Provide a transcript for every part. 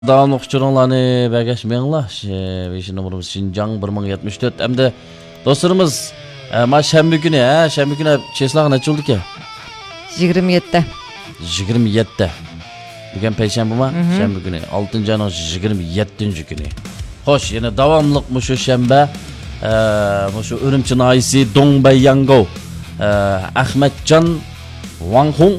Dağın uçurunlarını bəgəşməyinlər. Beşi numarımız Şinjan 1074. Hem de dostlarımız şənbə günü çeslağı açıldı ki? 27. 27. Bugün Perşembe mi? Şənbə günü. 6. ayının 27. günü. Hoş, yine davamlıq şu şənbə. Şu Ürümçi naisi Dongbay Yango. Ahmetcan Wang Hong.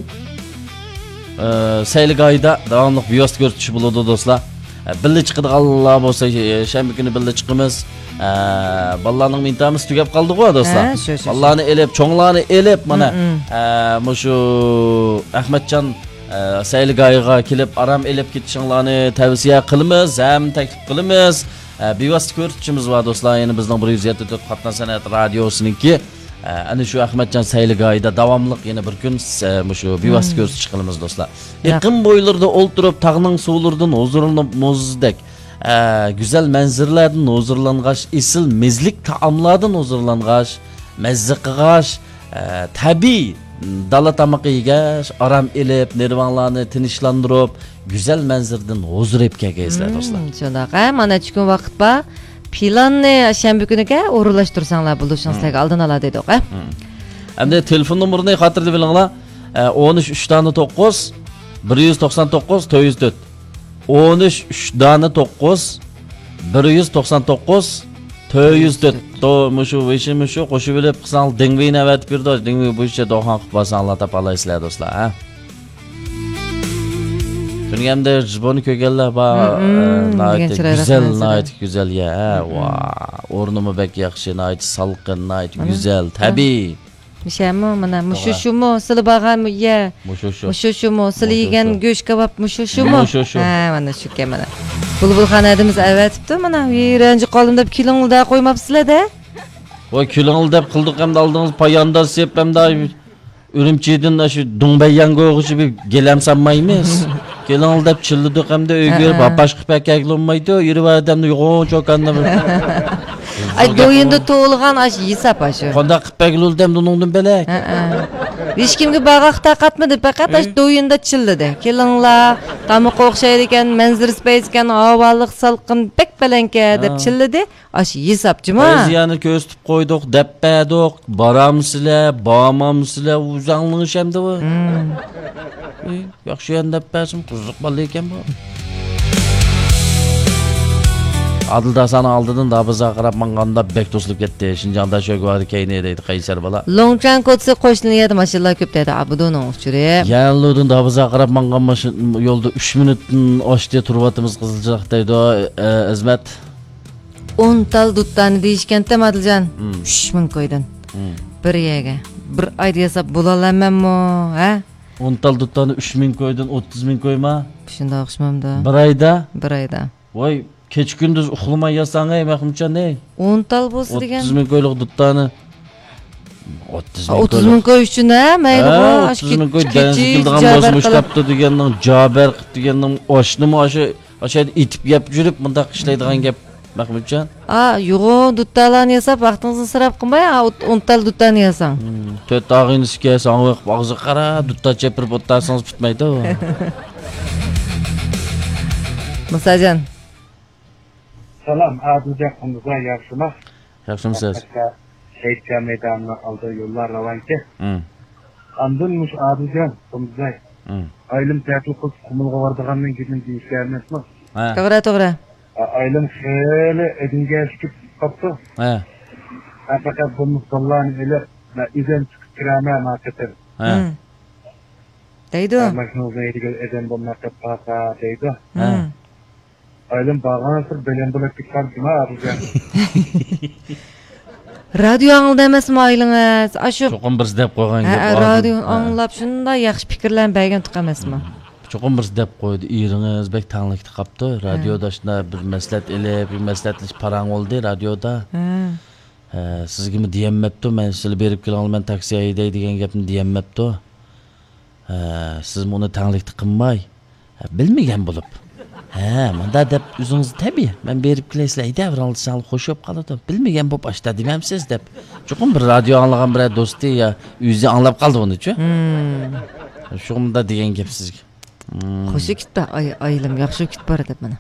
Saylıgayda davamlıq biyost görtüşü buludu dostlar. Birli çıkıdık Allah olsa şənbə günü birli çıkımız. Ballarının mintamız tügep kaldı o dostlar. Ballarını elep, çoğlarını elep bana. Şu Ahmetcan Saylıgayga kilip aram elep gitişinlerini tavsiye kılımız, hem teklif kılımız. Biyost görtüşümüz var dostlar. Yani bizden 174 Katna Sanat Radyosu'nunki. Hani şu Ahmetcan Saylıgay'da davamlıq yine bir gün şu bivast göz çıkılımız dostlar. Yakın boylarda oturup tağının soğulurdan huzurlanıp muzdek. Güzel menzirlerden huzurlanğaş, isil mezlik taamlardan huzurlanğaş, mezzıqıgaş, tabi dala tamakı yigaş, aram elip, nervanlarını tinişlandırıp, güzel menzirden huzur epke gezler dostlar. Şonaqa, mana çıkın vakit ba. Planni şənbə günüge uğurlaştırsanlar buluşansızlar aldın ala dedik. Hem de telefon numarını hatırlı bilinglar. 13 3 tane 9 199 404. 13 3 tane 9 199 404. Şu veşim şu koşu bilip kısal dengveyin evet bir de dengveyi bu işe doğan basanlar tapalayısılar dostlar. Ha. Çünkü hem de bunu kögeller güzel, nait güzel ya. Ornumu bek yakşı, nait salkın, nait güzel, tabi. Mişəmi, mana muşuşu mu, sılı bağa mı ya? Muşuşu mu, sılı yiyen göş kabap muşuşu mu? Mana şu ke mana. Bulbul xanadımız əvətibdi, mana iğrenci qalımda bir kilonlu da qoymapsızlar da. O kilonlu da kıldık hem de aldığınız payanda sep hem de Ürümçi'den şu Dongbay Yango gibi gelem sanmayımız. Gelen alıp çıldık hem de ögür başka pek olmaydı. Yürü adamda yok çok anlamı. Ay doyunda toğulğan aş yisap aşı. Konda pek oldu hem donundum belek. Hiç kimge bağaqta qatmadı fakat aş doyunda çıldıdı. Kelinla tamı qoqşayır eken, menzir space eken, havalık salqın pek belenke dep çıldıdı. Aş yisapçıma. Ziyanı köstüp koyduk, deppedik, baramsıla, bağmamsıla, uzanlığın şemde bu. Yaxşı yan deppesim, kuzluk balı eken bu. Adılda sana aldırdın da bize qarab manğanda bek dostluk etdi. Şinjanda şöyle vardı keyne deydi Kaysar bala. Longchan kotsa qo'shniliyadi maşallah köp dedi abudon uçurib. Yanludun da bize qarab manğan yolda 3 minutun oşte turbatımız Kızılcıqdaydı İzmet. 10 tal duttani deyishkanda Madiljan 3000 koydun. Bir yega. Bir ayda yasab bulalamammo, ha? 10 tal duttani 3000 koydun, 30.000 koyma. Shunda o'xshamamda. Bir ayda? Bir ayda. Voy, keç gündüz uxlamay yasanğa Mahmudcan ne? 10 tal bo'lsa degan. 30.000 koyluq duttani. 30.000 koy üçün ha? Mayli bu. 30.000 koy deniz yıldığan bozmuş kaptı deganning Jaber deganning oşnimi aşağı itip yap жүрüp mındaq işleydigan gap Mahmudcan. Yo'q, duttalarni yasab vaqtingizni sirab qilmay, 10 tal duttani yasang. 4 ağını sikke sağıq ağzı qara dutta chepirib o'ttarsangiz bitmaydi o. Musajan. Salam, Adilcan Kunduz'a yaxşımaq. Yaxşımısınız? Şehitçe meydanına aldığı yollar ravanki. Andınmış Adilcan Kunduz'a. Aylım tətli kız kumulğa vardığandan gidin deyişlerini etmez. To'g'ri. Aylım şöyle edinge çıkıp kaptı. Fakat bu musallarını elip izin çıkıp kirame marketer. Deydi. Maşınızda eden bu market pasa deydi. Aylım bağlanırsın belen bulak çıkar kime Adilcan. Radyo anıldı emasmi aylınız? Çoqum bir dep qo'ygan gap. Radio anlab shunda yaxshi fikrlarni bergan tuq emasmi? Çoqum bir dep qo'ydi. Eringiz bek tanlikdi qapti. Radioda shunda bir maslahat elib, bir maslahatlish parang bo'ldi radioda. Sizga mi diyemmepti? Men sizga berib kela olman taksi ayday degan gapni diyemmepti. Siz buni tanlikdi qilmay, bilmagan bo'lib. Manda deb o'zingiz tabii. Men berib kelaysizlar, davranishni qo'shib qoladi. Bilmagan bo'p ashta demamsiz deb. Cho'qim bir radio anglagan bir do'sti ya o'zi anglab qoldi buni-chi. Shunda degan gap sizga. Xo'sh ketdi, aylim yaxshi ketib boradi mana.